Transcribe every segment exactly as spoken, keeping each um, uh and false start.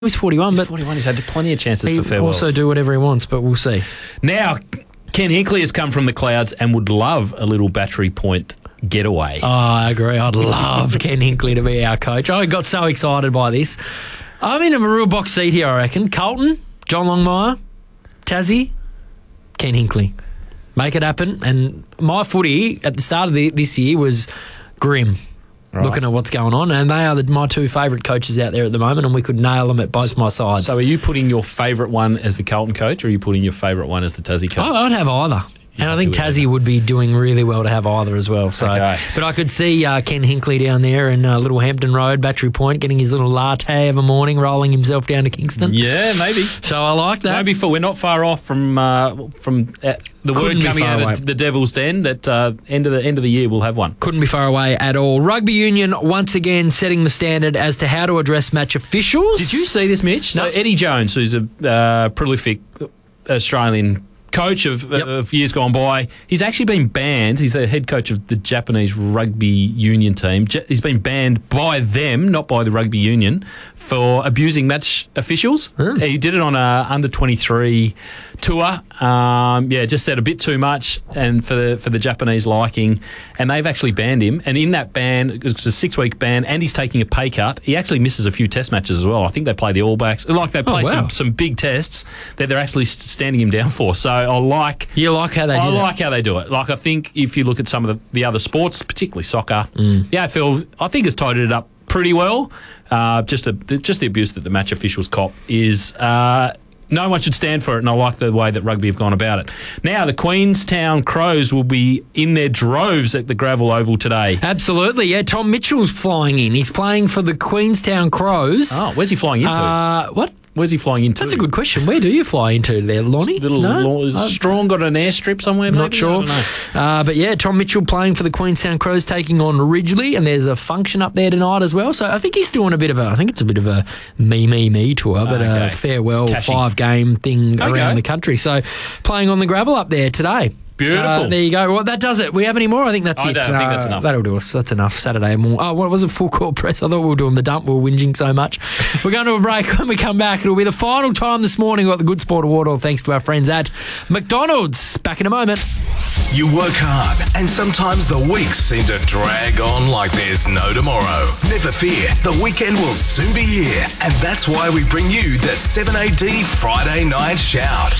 He's forty-one, He's but forty-one. He's had plenty of chances he for farewells. also do whatever he wants, but we'll see. Now, Ken Hinkley has come from the clouds and would love a little Battery Point getaway. Oh, I agree. I'd love Ken Hinkley to be our coach. I got so excited by this. I'm in a real box seat here, I reckon. Carlton, John Longmire, Tassie, Ken Hinkley. Make it happen. And my footy at the start of the, this year was grim. Right. Looking at what's going on, and they are the, my two favourite coaches out there at the moment, and we could nail them at both my sides. So are you putting your favourite one as the Carlton coach, or are you putting your favourite one as the Tassie coach? I would have either. Yeah, and I think Tassie would be doing really well to have either as well. So, okay. But I could see uh, Ken Hinkley down there in uh, Little Hampton Road, Battery Point, getting his little latte of a morning, rolling himself down to Kingston. Yeah, maybe. So I like that. Maybe for, we're not far off from uh, from uh, the Couldn't word coming out away. of the Devil's Den that uh, end of the end of the year we'll have one. Couldn't be far away at all. Rugby Union once again setting the standard as to how to address match officials. Did you see this, Mitch? No. So Eddie Jones, who's a uh, prolific Australian coach of, Yep. of years gone by, he's actually been banned. He's the head coach of the Japanese rugby union team. J- he's been banned by them, not by the rugby union, for abusing match officials. Hmm. He did it on a under twenty-three tour. Um, yeah, just said a bit too much, and for the for the Japanese liking, and they've actually banned him. And in that ban, it's a six-week ban, and he's taking a pay cut. He actually misses a few Test matches as well. I think they play the All Blacks, like they play Oh, wow. some some big tests that they're actually st- standing him down for. So I like. You like how they I do that? like how they do it. Like, I think if you look at some of the, the other sports, particularly soccer, Mm. the A F L, I think has tidied it up pretty well. Uh, just a, the, just the abuse that the match officials cop is. Uh, no one should stand for it, and I like the way that rugby have gone about it. Now, the Queenstown Crows will be in their droves at the Gravel Oval today. Absolutely, yeah. Tom Mitchell's flying in. He's playing for the Queenstown Crows. Oh, where's he flying into? Uh, what? Where's he flying into? That's a good question. Where do you fly into there, Lonnie? Little no? law, is Uh, Strong got an airstrip somewhere? Not maybe? sure. I don't know. Uh, but yeah, Tom Mitchell playing for the Queenstown Crows, taking on Ridgely, and there's a function up there tonight as well. So I think he's doing a bit of a, I think it's a bit of a me, me, me tour, but Okay. a farewell Cashy. five game thing Okay. around the country. So playing on the gravel up there today. Beautiful. Uh, there you go. Well, that does it. We have any more? I think that's I it. don't think that's Uh, enough. That'll do us. That's enough. Saturday morning. Oh, what was it? Full court press. I thought we were doing the dump. We were whinging so much. We're going to a break. When we come back, it'll be the final time this morning. We've got the Good Sport Award, all thanks to our friends at McDonald's. Back in a moment. You work hard, and sometimes the weeks seem to drag on like there's no tomorrow. Never fear, the weekend will soon be here, and that's why we bring you the seven A D Friday Night Shout.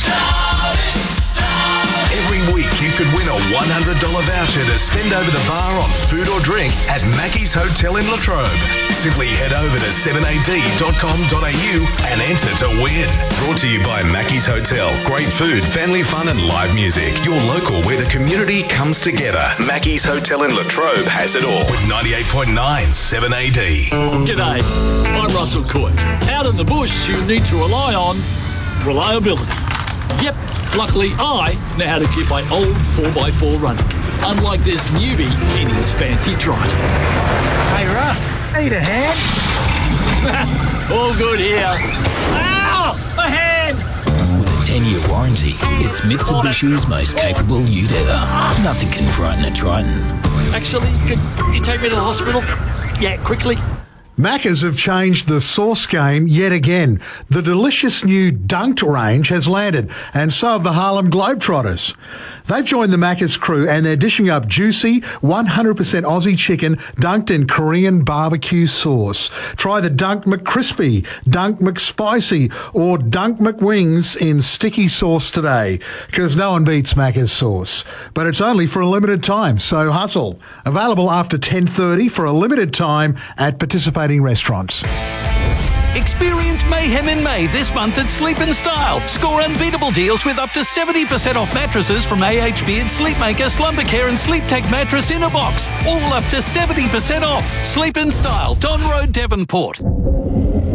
Every week you could win a one hundred dollars voucher to spend over the bar on food or drink at Mackey's Hotel in Latrobe. Simply head over to seven a d dot com dot a u and enter to win. Brought to you by Mackey's Hotel. Great food, family fun and live music. Your local where the community comes together. Mackey's Hotel in Latrobe has it all with ninety-eight point nine seven A D. G'day, I'm Russell Court. Out in the bush, you need to rely on reliability. Yep, luckily I know how to keep my old four by four running, unlike this newbie in his fancy trot. Hey Russ, need a hand? All good here. Ow! My hand! With a ten-year warranty, it's Mitsubishi's most capable ute ever. Nothing can frighten a Triton. Actually, could you take me to the hospital? Yeah, quickly. Maccas have changed the sauce game yet again. The delicious new Dunked range has landed, and so have the Harlem Globetrotters. They've joined the Maccas crew, and they're dishing up juicy, one hundred percent Aussie chicken dunked in Korean barbecue sauce. Try the Dunked McCrispy, Dunked McSpicy, or Dunked McWings in sticky sauce today, because no one beats Maccas sauce. But it's only for a limited time, so hustle. Available after ten thirty for a limited time at participating restaurants. Experience mayhem in May this month at Sleep in Style. Score unbeatable deals with up to seventy percent off mattresses from A H Beard, Sleepmaker, Slumbercare and Sleep Tech mattress in a box. All up to seventy percent off. Sleep in Style, Don Road, Devonport.